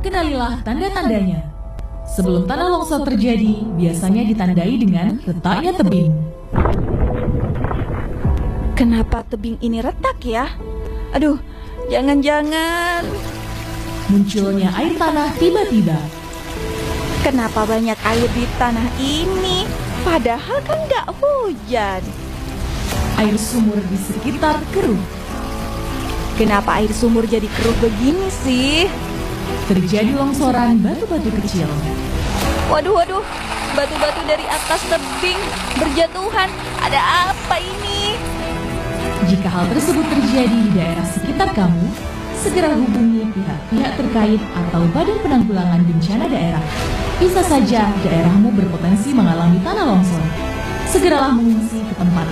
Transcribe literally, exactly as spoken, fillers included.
kenalilah tanda-tandanya. Sebelum tanah longsor terjadi, biasanya ditandai dengan retaknya tebing. Kenapa tebing ini retak ya? Aduh, jangan-jangan Munculnya air tanah tiba-tiba. kenapa banyak air di tanah ini? Padahal kan nggak hujan. Air sumur di sekitar keruh. Kenapa air sumur jadi keruh begini sih? Terjadi longsoran batu-batu kecil. Waduh, waduh, batu-batu dari atas tebing berjatuhan. Ada apa ini? Jika hal tersebut terjadi di daerah sekitar kamu, segera hubungi pihak-pihak terkait atau Badan Penanggulangan Bencana Daerah. Bisa saja daerahmu berpotensi mengalami tanah longsor. Segeralah mengungsi ke tempat